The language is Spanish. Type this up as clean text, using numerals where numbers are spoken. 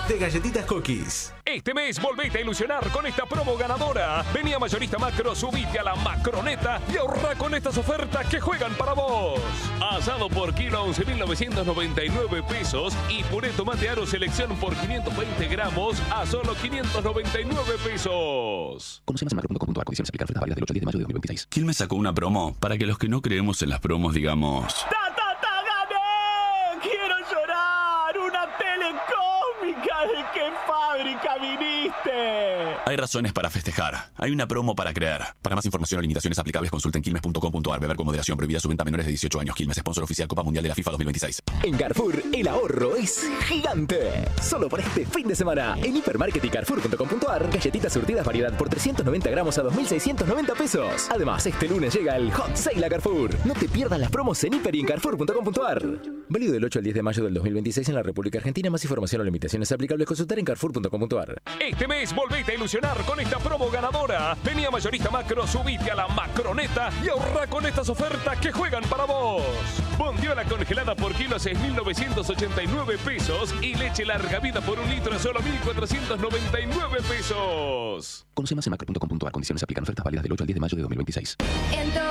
de Galletitas Cookies. Este mes volvete a ilusionar con esta promo ganadora. Vení a Mayorista Macro, subite a la Macroneta y ahorra con estas ofertas que juegan para vos. Asado por kilo a 11.999 pesos y puré tomate aro selección por 520 gramos a solo 599 pesos. Conoce más en macro.com.ar. Condiciones aplican. Ofertas válidas del 8 al 10 de mayo de 2026. Quilmes sacó una promo para que los que no creemos en las promos digamos... ¡Gané! ¡Quiero llorar! ¡Una tele cósmica! ¿De qué fábrica viniste? Hay razones para festejar. Hay una promo para creer. Para más información o limitaciones aplicables, consulten quilmes.com.ar. Beber con moderación. Prohibida su venta a menores de 18 años. Quilmes, sponsor oficial Copa Mundial de la FIFA 2026. En Carrefour, el ahorro es gigante. Solo por este fin de semana, en Hipermarket y Carrefour.com.ar, galletitas surtidas variedad por 390 gramos a 2.690 pesos. Además, este lunes llega el Hot Sale a Carrefour. No te pierdas las promos en Hiper y en Carrefour.com.ar. Válido del 8 al 10 de mayo del 2026 en la República Argentina. Más información o limitaciones aplicables, consultar en Carrefour.com.ar. Este mes volvete a ilusionar con esta promo ganadora. Vení a Mayorista Macro, subite a la Macroneta y ahorra con estas ofertas que juegan para vos. Bondiola congelada por kilo a 6.989 pesos y leche larga vida por un litro a solo 1.499 pesos. Conoce más en macro.com.ar. Condiciones aplican. Ofertas válidas del 8 al 10 de mayo de 2026.